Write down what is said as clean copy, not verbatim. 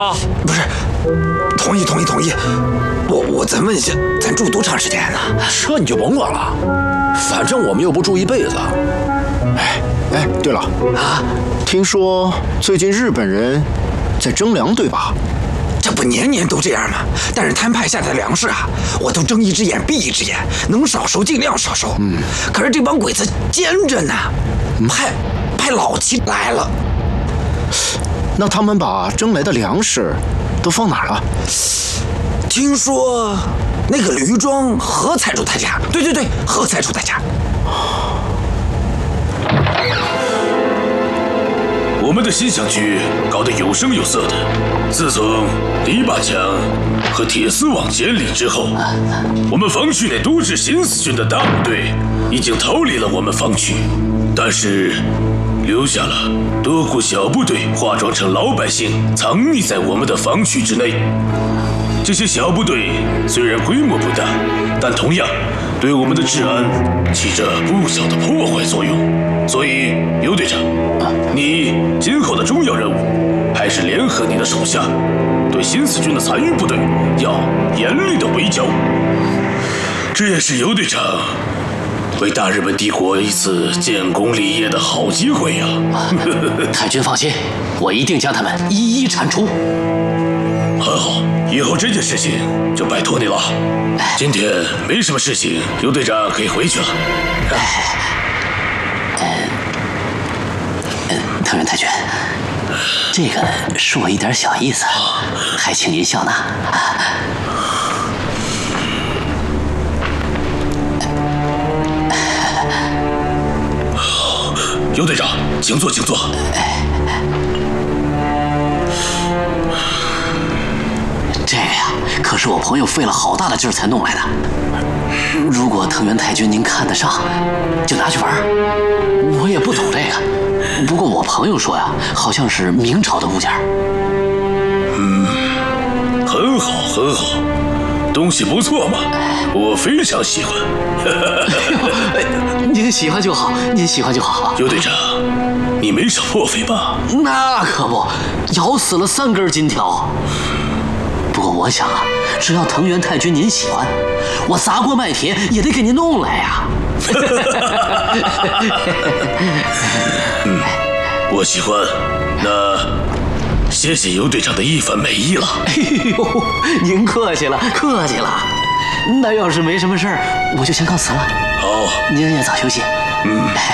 啊， 不是，同意。我再问一下，咱住多长时间呢？ 这你就甭管了，反正我们又不住一辈子。 哎，对了啊，听说最近日本人在征粮，对吧？ 这不年年都这样吗？但是摊派下的粮食啊，我都睁一只眼闭一只眼，能少收尽量少收。可是这帮鬼子奸着呢，派老七来了。 那他们把征来的粮食都放哪儿了？ 听说那个驴庄何财主他家，对，何财主他家。 我们的新乡区搞得有声有色的，自从篱笆墙和铁丝网建立之后，我们防区内都市新四军的大部队已经逃离了我们防区，但是留下了多股小部队化妆成老百姓，藏匿在我们的防区之内。这些小部队虽然规模不大，但同样对我们的治安起着不小的破坏作用。所以，尤队长，你今后的重要任务还是联合你的手下，对新四军的残余部队要严厉的围剿。这也是尤队长为大日本帝国一次建功立业的好机会呀！ 太君放心，我一定将他们一一铲除。 很好，以后这件事情就拜托你了。今天没什么事情，尤队长可以回去了。 藤原太君，这个是我一点小意思，还请您笑纳。 尤队长，请坐。 这个呀，可是我朋友费了好大的劲儿才弄来的。如果藤原太君您看得上，就拿去玩。我也不懂这个，不过我朋友说呀，好像是明朝的物件。 很好，东西不错嘛，我非常喜欢。 您喜欢就好。 尤队长，你没少破费吧？ 那可不，咬死了3根金条。不过我想啊，只要藤原太君您喜欢，我砸锅卖铁也得给您弄来呀。 我喜欢。那谢谢尤队长的一番美意了。 哎呦，您客气了。那要是没什么事儿，我就先告辞了。 好， 您也早休息。